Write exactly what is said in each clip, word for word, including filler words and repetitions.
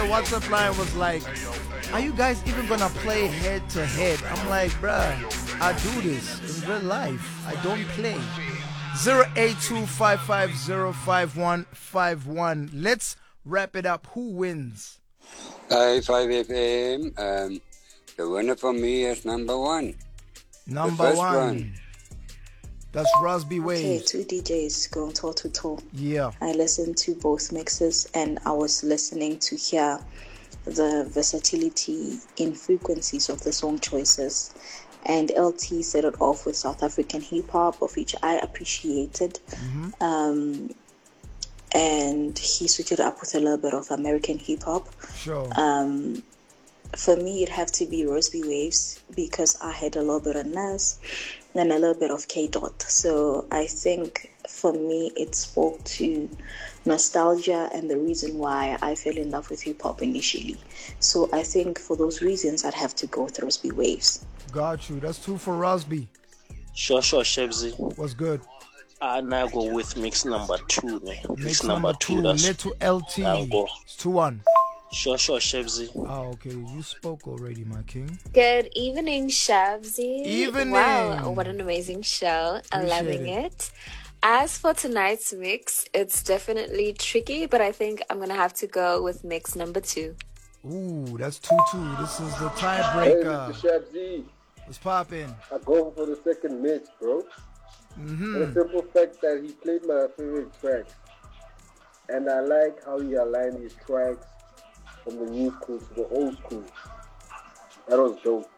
WhatsApp line was like, are you guys even gonna play head to head? I'm like, bruh, I do this in real life. I don't play. zero eight two five five zero five one five one. Let's wrap it up. Who wins? I five F M. Um, the winner for me is number one. Number one. one. That's Rosby Waves. Okay, two D Js going toe to toe. Yeah. I listened to both mixes and I was listening to hear the versatility in frequencies of the song choices. And L T set it off with South African hip hop, of which I appreciated. Mm-hmm. Um, and he switched it up with a little bit of American hip hop. Sure. Um, for me, it'd have to be Rosby Waves because I had a little bit of Nas and a little bit of K Dot. So I think for me, it spoke to nostalgia and the reason why I fell in love with hip hop initially. So I think for those reasons, I'd have to go with Rosby Waves. Got you. That's two for Rosby. Sure, sure, Shebzi. What's good? I now go with mix number two, man. Mix, Mix number, number two. two. That's Little L T. I'll go. It's two one. Sure, sure, Shebzi. Oh, okay. You spoke already, my king. Good evening, Shabzy. Evening. Wow, what an amazing show. I'm Appreciate loving it. it. As for tonight's mix, it's definitely tricky, but I think I'm going to have to go with mix number two. Ooh, that's two two. This is the Hey, tiebreaker. Mister Shabzy, What's poppin'? I go for the second mix, bro. Mm-hmm. The simple fact that he played my favorite tracks. And I like how he aligned his tracks from the new school to the old school. That was dope.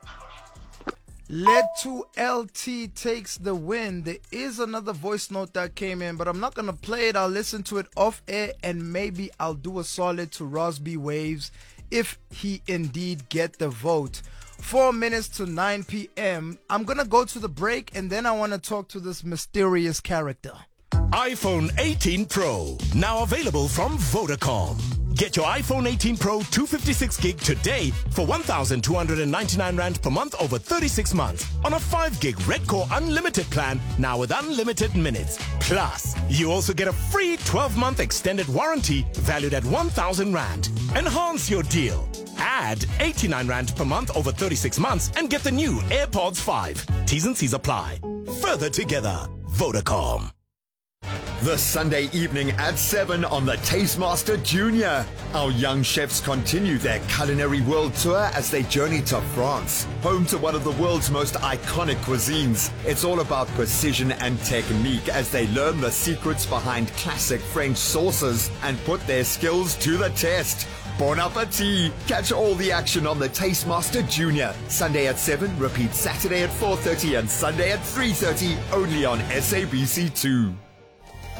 Letu L T takes the win. There is another voice note that came in, but I'm not going to play it. I'll listen to it off air and maybe I'll do a solid to Rosby Waves if he indeed get the vote. Four minutes to nine p.m. I'm going to go to the break and then I want to talk to this mysterious character. iPhone eighteen Pro, now available from Vodacom. Get your iPhone eighteen Pro two fifty-six gig today for one thousand two hundred ninety-nine rand per month over thirty-six months on a five gig Red Core Unlimited plan, now with unlimited minutes. Plus, you also get a free twelve month extended warranty valued at one thousand rand. Enhance your deal. Add eighty-nine rand per month over thirty-six months and get the new AirPods five. T's and C's apply. Further together, Vodacom. The Sunday evening at seven on the Tastemaster Junior. Our young chefs continue their culinary world tour as they journey to France, home to one of the world's most iconic cuisines. It's all about precision and technique as they learn the secrets behind classic French sauces and put their skills to the test. Bon appetit! Catch all the action on the Tastemaster Junior. Sunday at seven, repeat Saturday at four thirty and Sunday at three thirty, only on S A B C two.